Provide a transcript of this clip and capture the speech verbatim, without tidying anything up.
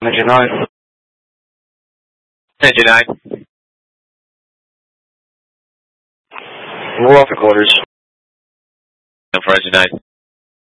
Engine nine. Engine nine. We're off the quarters. No, for Engine nine.